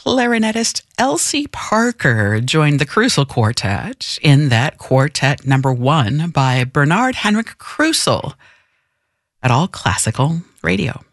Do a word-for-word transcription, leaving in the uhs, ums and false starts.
clarinetist Elsie Parker joined the Krusel Quartet in that Quartet Number One by Bernard Henrik Krusel at All Classical Radio.